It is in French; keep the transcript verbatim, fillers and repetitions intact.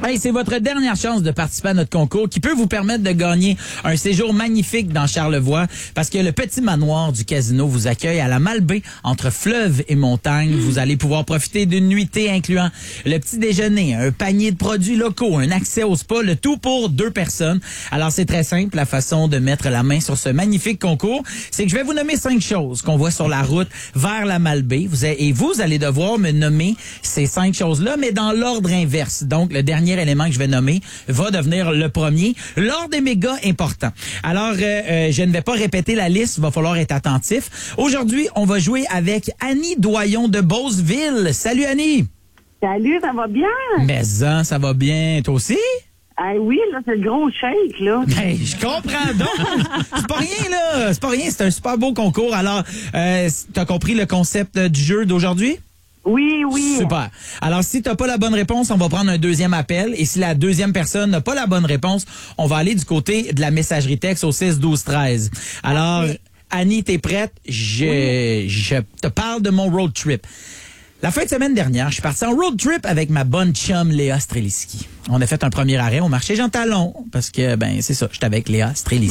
Hey, c'est votre dernière chance de participer à notre concours qui peut vous permettre de gagner un séjour magnifique dans Charlevoix parce que le petit manoir du casino vous accueille à la Malbaie entre fleuve et montagne. Mmh. Vous allez pouvoir profiter d'une nuitée incluant le petit déjeuner, un panier de produits locaux, un accès au spa, le tout pour deux personnes. Alors, c'est très simple. La façon de mettre la main sur ce magnifique concours, c'est que je vais vous nommer cinq choses qu'on voit sur la route vers la Malbaie. Vous avez, et vous allez devoir me nommer ces cinq choses-là, mais dans l'ordre inverse. Donc, le dernier élément que je vais nommer va devenir le premier. L'ordre est méga important. Alors, euh, euh, je ne vais pas répéter la liste, il va falloir être attentif. Aujourd'hui, on va jouer avec Annie Doyon de Beauceville. Salut Annie! Salut, ça va bien? Mais ça, ça va bien. Toi aussi? Ah oui, là, c'est le gros shake, là. Ben, je comprends donc. C'est pas rien, là. C'est pas rien, c'est un super beau concours. Alors, euh, t'as compris le concept du jeu d'aujourd'hui? Oui, oui. Super. Alors, si t'as pas la bonne réponse, on va prendre un deuxième appel. Et si la deuxième personne n'a pas la bonne réponse, on va aller du côté de la messagerie texte au six douze treize. Alors, okay. Annie, t'es prête? Je, oui. je te parle de mon road trip. La fin de semaine dernière, je suis parti en road trip avec ma bonne chum Léa Streliski. On a fait un premier arrêt au marché Jean Talon parce que, ben, c'est ça, j'étais avec Léa Streliski.